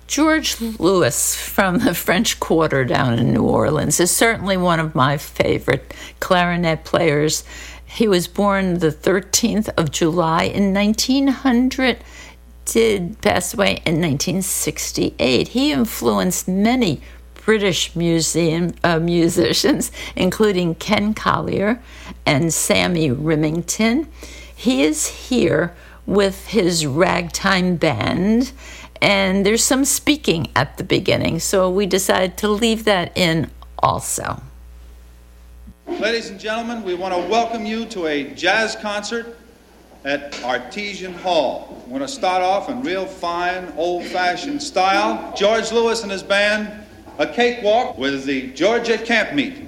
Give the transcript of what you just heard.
George Lewis from the French Quarter down in New Orleans is certainly one of my favorite clarinet players. He was born the 13th of July in 1900, did pass away in 1968. He influenced many British musicians, including Ken Collier and Sammy Remington. He is here with his ragtime band, and there's some speaking at the beginning, so we decided to leave that in also. Ladies and gentlemen, we want to welcome you to a jazz concert at Artesian Hall. We're going to start off in real fine, old-fashioned style. George Lewis and his band, A Cakewalk with the Georgia Camp Meet.